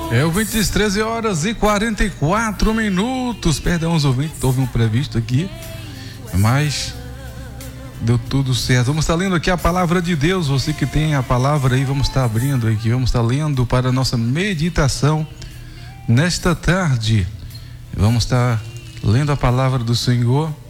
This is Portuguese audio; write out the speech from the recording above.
É, ouvintes, 13 horas e 44 minutos. Perdão, os ouvintes, houve um previsto aqui, mas deu tudo certo. Vamos estar lendo aqui a palavra de Deus. Você que tem a palavra aí, vamos estar abrindo aqui, vamos estar lendo para a nossa meditação nesta tarde. Vamos estar lendo a palavra do Senhor